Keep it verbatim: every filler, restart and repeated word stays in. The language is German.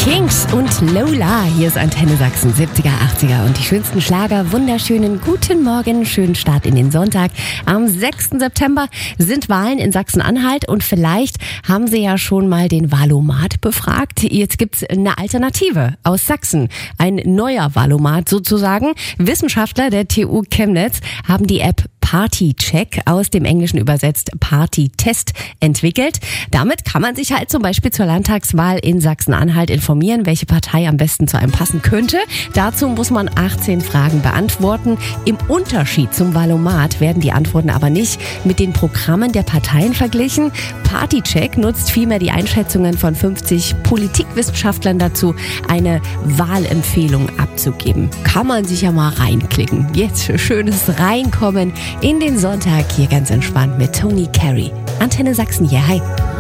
Kings und Lola. Hier ist Antenne Sachsen, siebziger, achtziger und die schönsten Schlager. Wunderschönen guten Morgen, schönen Start in den Sonntag. Am sechsten September sind Wahlen in Sachsen-Anhalt und vielleicht haben Sie ja schon mal den Wahlomat befragt. Jetzt gibt's eine Alternative aus Sachsen. Ein neuer Wahlomat sozusagen. Wissenschaftler der T U Chemnitz haben die App Partycheck, aus dem Englischen übersetzt Partytest, entwickelt. Damit kann man sich halt zum Beispiel zur Landtagswahl in Sachsen-Anhalt informieren, welche Partei am besten zu einem passen könnte. Dazu muss man achtzehn Fragen beantworten. Im Unterschied zum Wahlomat werden die Antworten aber nicht mit den Programmen der Parteien verglichen. Partycheck nutzt vielmehr die Einschätzungen von fünfzig Politikwissenschaftlern dazu, eine Wahlempfehlung abzugeben. Kann man sich ja mal reinklicken. Jetzt für schönes Reinkommen in den Sonntag hier ganz entspannt mit Tony Carey. Antenne Sachsen hier, hi.